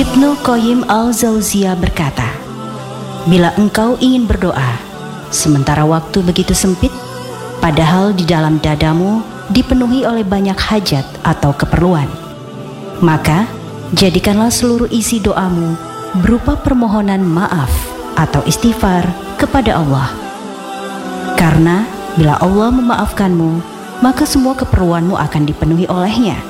Ibnu Qayyim al-Jauziyah berkata, bila engkau ingin berdoa, sementara waktu begitu sempit, padahal di dalam dadamu dipenuhi oleh banyak hajat atau keperluan, maka jadikanlah seluruh isi doamu berupa permohonan maaf atau istighfar kepada Allah. Karena bila Allah memaafkanmu, maka semua keperluanmu akan dipenuhi olehnya.